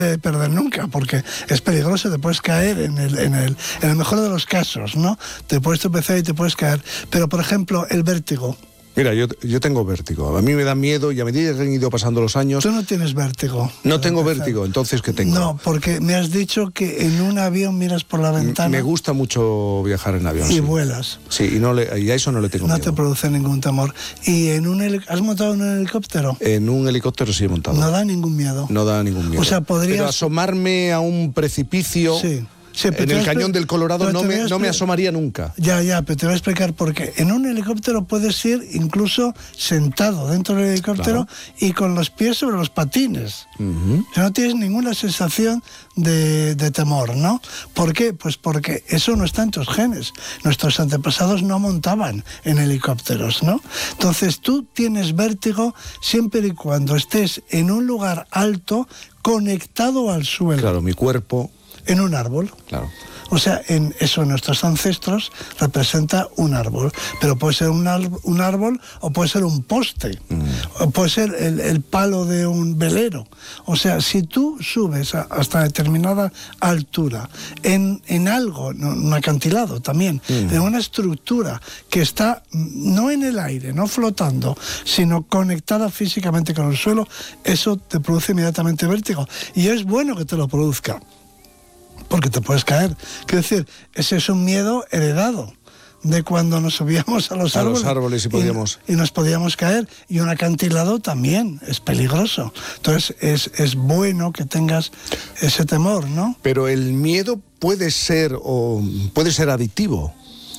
perder nunca, porque es peligroso, te puedes caer en el mejor de los casos, ¿no? Te puedes tropezar y te puedes caer. Pero, por ejemplo, el vértigo. Mira, yo tengo vértigo. A mí me da miedo y a medida que han ido pasando los años... Tú no tienes vértigo. No tengo vértigo, entonces ¿qué tengo? No, porque me has dicho que en un avión miras por la ventana... Me gusta mucho viajar en avión, y sí. vuelas. Sí, y a eso no le tengo miedo. No te produce ningún temor. ¿Y has montado en un helicóptero? En un helicóptero sí he montado. No da ningún miedo. No da ningún miedo. O sea, podrías... Pero asomarme a un precipicio... Sí. Sí, en el cañón del Colorado no me asomaría nunca. Ya, pero te voy a explicar por qué. En un helicóptero puedes ir incluso sentado dentro del helicóptero, claro, y con los pies sobre los patines. O sea, no tienes ninguna sensación de temor, ¿no? ¿Por qué? Pues porque eso no está en tus genes. Nuestros antepasados no montaban en helicópteros, ¿no? Entonces tú tienes vértigo siempre y cuando estés en un lugar alto conectado al suelo. Claro, mi cuerpo... En un árbol. Claro. O sea, en eso nuestros ancestros representa un árbol. Pero puede ser un árbol o puede ser un poste. O puede ser el palo de un velero. O sea, si tú subes hasta determinada altura en algo, un acantilado también, en una estructura que está no en el aire, no flotando, sino conectada físicamente con el suelo, eso te produce inmediatamente vértigo. Y es bueno que te lo produzca, porque te puedes caer. Quiero decir, ese es un miedo heredado de cuando nos subíamos a los árboles y nos podíamos caer. Y un acantilado también es peligroso. Entonces es bueno que tengas ese temor, ¿no? Pero el miedo puede ser adictivo.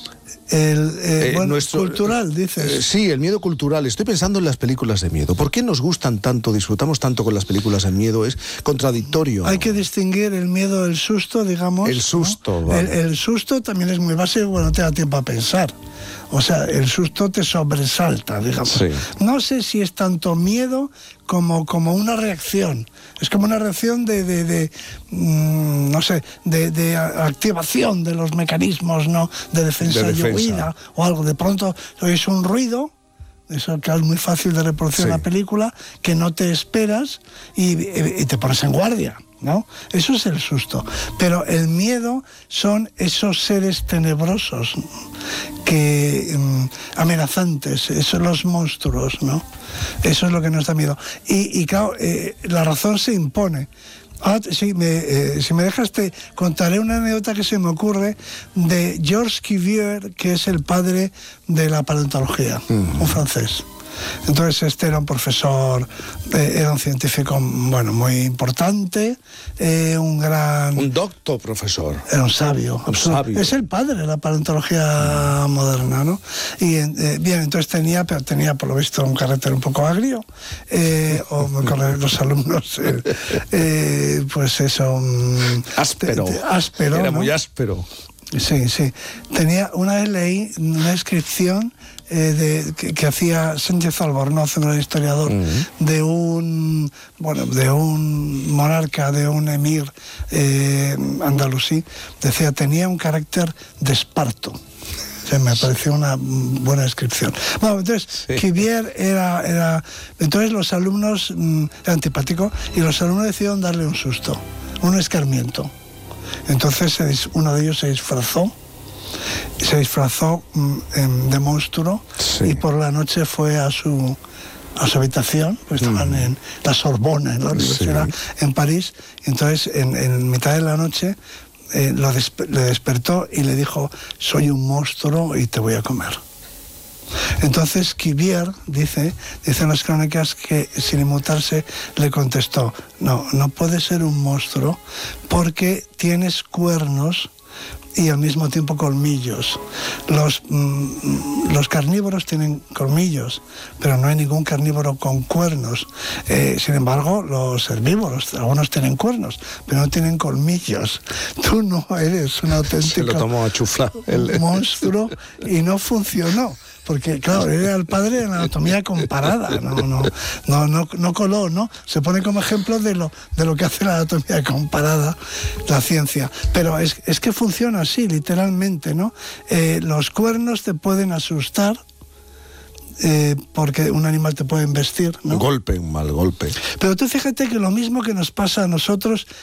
Cultural, dices. Sí, el miedo cultural. Estoy pensando en las películas de miedo. ¿Por qué nos gustan tanto, disfrutamos tanto con las películas de miedo? Es contradictorio. Hay que distinguir el miedo del susto, digamos. El susto, ¿no? Vale. El susto también es muy básico cuando te da tiempo a pensar. O sea, el susto te sobresalta, digamos. Sí. No sé si es tanto miedo como una reacción. Es como una reacción de activación de los mecanismos, ¿no? De defensa y huida o algo. De pronto oyes un ruido, eso que es muy fácil de reproducir en la película, que no te esperas y te pones en guardia, ¿no? Eso es el susto. Pero el miedo son esos seres tenebrosos, amenazantes, esos son los monstruos, ¿no? Eso es lo que nos da miedo. Y claro, la razón se impone. Si me dejas, te contaré una anécdota que se me ocurre de Georges Cuvier, que es el padre de la paleontología, un francés. Entonces este era un profesor, era un científico, bueno, muy importante, un doctor profesor. Era un sabio. Es el padre de la paleontología moderna, ¿no? Y bien, entonces tenía por lo visto un carácter un poco agrio, con los alumnos, pues eso... áspero. Era, ¿no? Muy áspero. Sí. Una vez leí una descripción que hacía Sánchez Albornoz, un historiador, de un monarca, de un emir andalusí. Decía, tenía un carácter de esparto. O sea, me pareció una buena descripción. Bueno, entonces, Cuvier era... Entonces los alumnos, era antipático, y los alumnos decidieron darle un susto, un escarmiento. Entonces uno de ellos se disfrazó de monstruo, y por la noche fue a su habitación, pues estaban en la Sorbona, en la universidad, en París. Entonces en mitad de la noche le despertó y le dijo: soy un monstruo y te voy a comer. Entonces Cuvier dice en las crónicas que, sin inmutarse, le contestó: no puedes ser un monstruo porque tienes cuernos y al mismo tiempo colmillos. Los carnívoros tienen colmillos, pero no hay ningún carnívoro con cuernos. Sin embargo, los herbívoros, algunos tienen cuernos, pero no tienen colmillos. Tú no eres un auténtico Se lo tomó a chufla monstruo, y no funcionó. Porque, claro, era el padre de la anatomía comparada, no coló, ¿no? Se pone como ejemplo de lo que hace la anatomía comparada, la ciencia. Pero es que funciona así, literalmente, ¿no? Los cuernos te pueden asustar, porque un animal te puede embestir, ¿no? Un mal golpe. Pero tú fíjate que lo mismo que nos pasa a nosotros